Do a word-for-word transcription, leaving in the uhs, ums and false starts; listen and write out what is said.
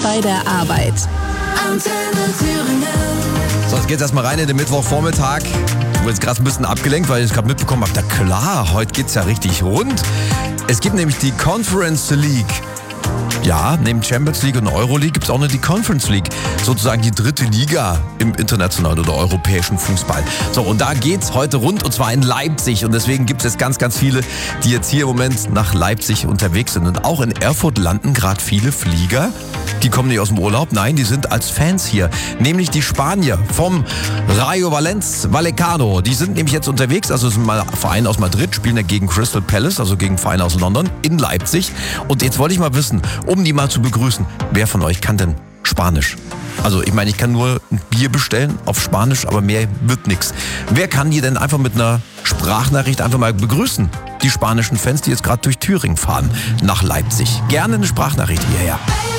bei der Arbeit. Antenne Thüringen. So, jetzt geht's erstmal rein in den Mittwochvormittag. Ich wurde jetzt gerade ein bisschen abgelenkt, weil ich es gerade mitbekommen habe. Na klar, heute geht's ja richtig rund. Es gibt nämlich die Conference League. Ja, neben Champions League und Euroleague gibt es auch noch die Conference League. Sozusagen die dritte Liga im internationalen oder europäischen Fußball. So, und da geht's heute rund, und zwar in Leipzig. Und deswegen gibt es jetzt ganz, ganz viele, die jetzt hier im Moment nach Leipzig unterwegs sind. Und auch in Erfurt landen gerade viele Flieger. Die kommen nicht aus dem Urlaub, nein, die sind als Fans hier. Nämlich die Spanier vom Rayo Valens Vallecano. Die sind nämlich jetzt unterwegs, also sind mal Verein aus Madrid, spielen gegen Crystal Palace, also gegen Verein aus London, in Leipzig. Und jetzt wollte ich mal wissen, um die mal zu begrüßen, wer von euch kann denn Spanisch? Also ich meine, ich kann nur ein Bier bestellen auf Spanisch, aber mehr wird nix. Wer kann die denn einfach mit einer Sprachnachricht einfach mal begrüßen? Die spanischen Fans, die jetzt gerade durch Thüringen fahren nach Leipzig. Gerne eine Sprachnachricht hierher.